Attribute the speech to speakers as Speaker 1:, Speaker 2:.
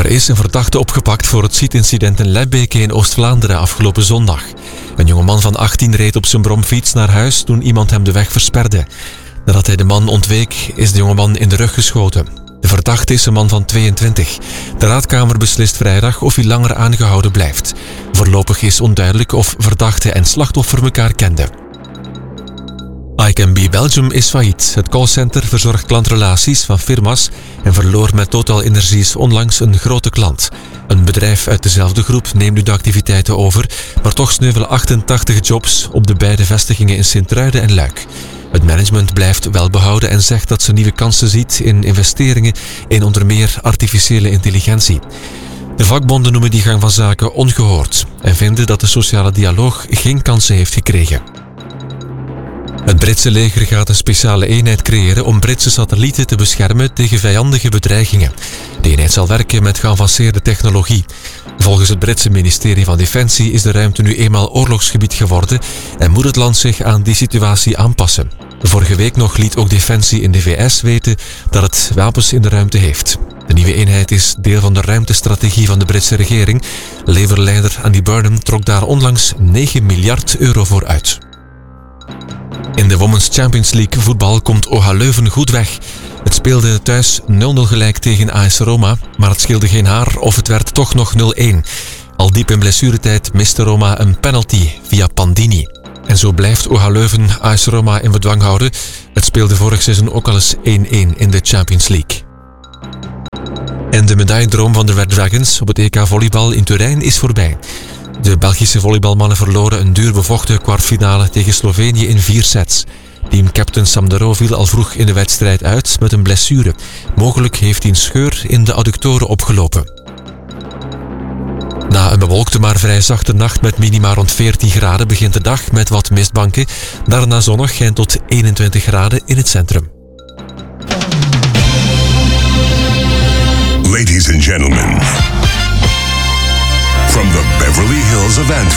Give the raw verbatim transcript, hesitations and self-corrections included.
Speaker 1: Er is een verdachte opgepakt voor het schietincident in Lebbeke in Oost-Vlaanderen afgelopen zondag. Een jongeman van achttien reed op zijn bromfiets naar huis toen iemand hem de weg versperde. Nadat hij de man ontweek, is de jongeman in de rug geschoten. De verdachte is een man van tweeëntwintig. De raadkamer beslist vrijdag of hij langer aangehouden blijft. Voorlopig is onduidelijk of verdachte en slachtoffer elkaar kenden. I Can Be Belgium is failliet. Het callcenter verzorgt klantrelaties van firma's en verloor met Total Energies onlangs een grote klant. Een bedrijf uit dezelfde groep neemt nu de activiteiten over, maar toch sneuvelen achtentachtig jobs op de beide vestigingen in Sint-Truiden en Luik. Het management blijft wel behouden en zegt dat ze nieuwe kansen ziet in investeringen in onder meer artificiële intelligentie. De vakbonden noemen die gang van zaken ongehoord en vinden dat de sociale dialoog geen kansen heeft gekregen. Het Britse leger gaat een speciale eenheid creëren om Britse satellieten te beschermen tegen vijandige bedreigingen. De eenheid zal werken met geavanceerde technologie. Volgens het Britse ministerie van Defensie is de ruimte nu eenmaal oorlogsgebied geworden en moet het land zich aan die situatie aanpassen. Vorige week nog liet ook Defensie in de V S weten dat het wapens in de ruimte heeft. De nieuwe eenheid is deel van de ruimtestrategie van de Britse regering. Labour-leider Andy Burnham trok daar onlangs negen miljard euro voor uit. In de Women's Champions League voetbal komt O H Leuven goed weg. Het speelde thuis nul nul gelijk tegen A S Roma, maar het scheelde geen haar of het werd toch nog nul een. Al diep in blessuretijd miste Roma een penalty via Pandini. En zo blijft O H Leuven A S Roma in bedwang houden. Het speelde vorig seizoen ook al eens één een in de Champions League. En de medailledroom van de Red Dragons op het E K volleybal in Turijn is voorbij. De Belgische volleybalmannen verloren een duur bevochten kwartfinale tegen Slovenië in vier sets. Teamcaptain Sam de Roo viel al vroeg in de wedstrijd uit met een blessure. Mogelijk heeft hij een scheur in de adductoren opgelopen. Na een bewolkte maar vrij zachte nacht met minima rond veertien graden begint de dag met wat mistbanken. Daarna zonnig en tot eenentwintig graden in het centrum.
Speaker 2: Ladies and gentlemen, from the Beverly Hills of Antwerp.